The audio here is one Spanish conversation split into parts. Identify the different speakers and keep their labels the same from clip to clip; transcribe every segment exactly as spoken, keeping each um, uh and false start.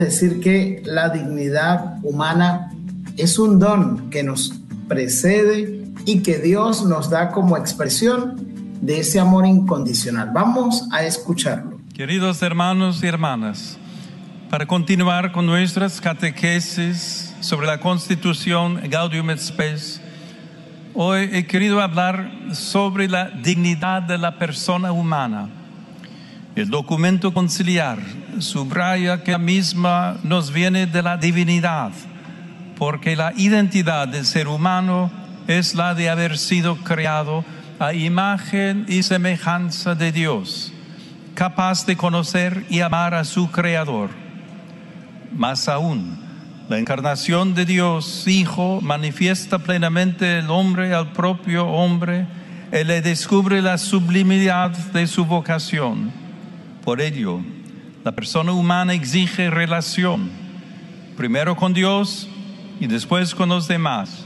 Speaker 1: decir que la dignidad humana es un don que nos precede y que Dios nos da como expresión de ese amor incondicional. Vamos a escucharlo.
Speaker 2: Queridos hermanos y hermanas, para continuar con nuestras catequesis sobre la Constitución Gaudium et Spes, hoy he querido hablar sobre la dignidad de la persona humana. El documento conciliar subraya que la misma nos viene de la divinidad, porque la identidad del ser humano es la de haber sido creado a imagen y semejanza de Dios, capaz de conocer y amar a su Creador. Más aún, la encarnación de Dios Hijo manifiesta plenamente el hombre al propio hombre y le descubre la sublimidad de su vocación. Por ello, la persona humana exige relación, primero con Dios y después con los demás.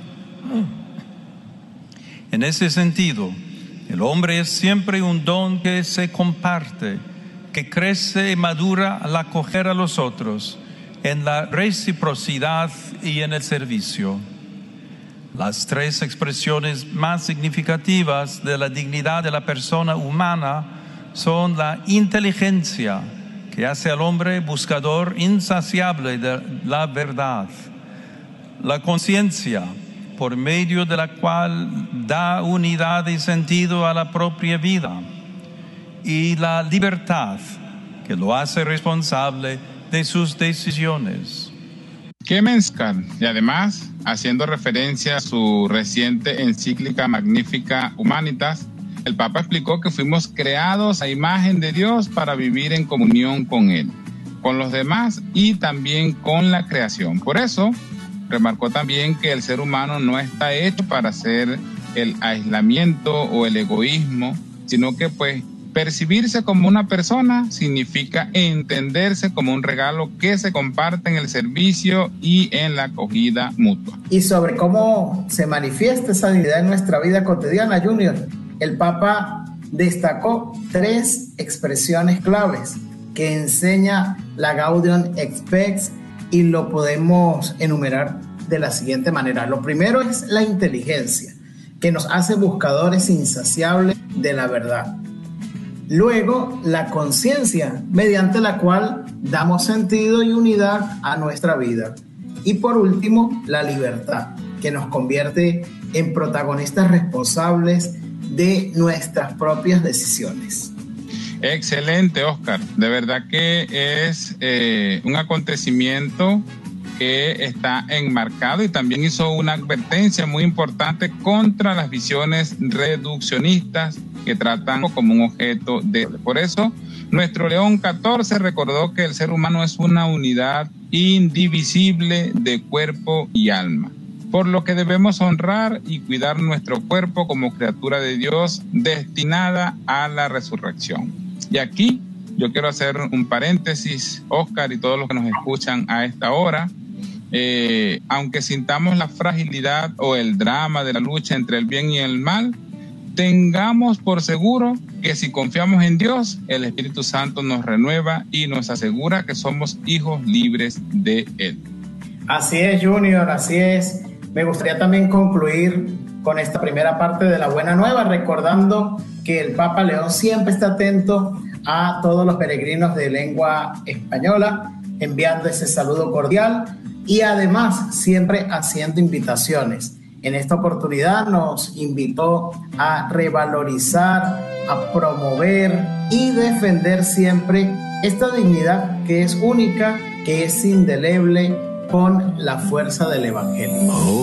Speaker 2: En ese sentido, el hombre es siempre un don que se comparte, que crece y madura al acoger a los otros, en la reciprocidad y en el servicio. Las tres expresiones más significativas de la dignidad de la persona humana son la inteligencia, que hace al hombre buscador insaciable de la verdad; la conciencia, por medio de la cual da unidad y sentido a la propia vida; y la libertad, que lo hace responsable de sus decisiones.
Speaker 3: ¡Qué mensaje! Y además, haciendo referencia a su reciente encíclica Magnificat Humanitas, el Papa explicó que fuimos creados a imagen de Dios para vivir en comunión con Él, con los demás y también con la creación. Por eso, remarcó también que el ser humano no está hecho para hacer el aislamiento o el egoísmo, sino que pues percibirse como una persona significa entenderse como un regalo que se comparte en el servicio y en la acogida mutua.
Speaker 1: Y sobre cómo se manifiesta esa dignidad en nuestra vida cotidiana, Junior, el Papa destacó tres expresiones claves que enseña la Gaudium et Spes y lo podemos enumerar de la siguiente manera. Lo primero es la inteligencia, que nos hace buscadores insaciables de la verdad. Luego, la conciencia, mediante la cual damos sentido y unidad a nuestra vida. Y por último, la libertad, que nos convierte en protagonistas responsables de nuestras propias decisiones.
Speaker 3: Excelente, Oscar. De verdad que es eh, un acontecimiento que está enmarcado y también hizo una advertencia muy importante contra las visiones reduccionistas que tratan como un objeto de... Por eso, nuestro León catorce recordó que el ser humano es una unidad indivisible de cuerpo y alma, por lo que debemos honrar y cuidar nuestro cuerpo como criatura de Dios destinada a la resurrección. Y aquí yo quiero hacer un paréntesis, Oscar, y todos los que nos escuchan a esta hora. Eh, aunque sintamos la fragilidad o el drama de la lucha entre el bien y el mal, tengamos por seguro que si confiamos en Dios, el Espíritu Santo nos renueva y nos asegura que somos hijos libres de Él.
Speaker 1: Así es, Junior, así es. Me gustaría también concluir con esta primera parte de la Buena Nueva, recordando que el Papa León siempre está atento a todos los peregrinos de lengua española, enviando ese saludo cordial y además siempre haciendo invitaciones. En esta oportunidad nos invitó a revalorizar, a promover y defender siempre esta dignidad que es única, que es indeleble, con la fuerza del Evangelio.